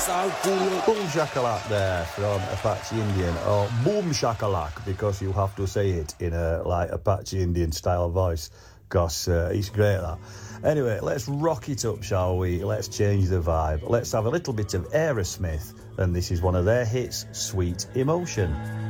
Boom shakalak there from Apache Indian, or boom shakalak, because you have to say it in a like Apache Indian style voice, because it's great that. Anyway, let's rock it up, shall we? Let's change the vibe. Let's have a little bit of Aerosmith, and this is one of their hits, Sweet Emotion.